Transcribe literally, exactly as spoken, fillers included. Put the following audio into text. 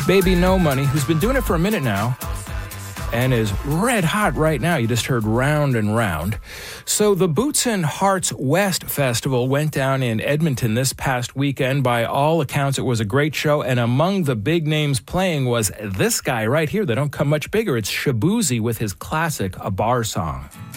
Baby No Money, who's been doing it for a minute now and is red hot right now. You just heard Round and Round. So the Boots and Hearts West Festival went down in Edmonton this past weekend. By all accounts, it was a great show, and among the big names playing was this guy right here. They don't come much bigger. It's Shaboozey with his classic A Bar Song.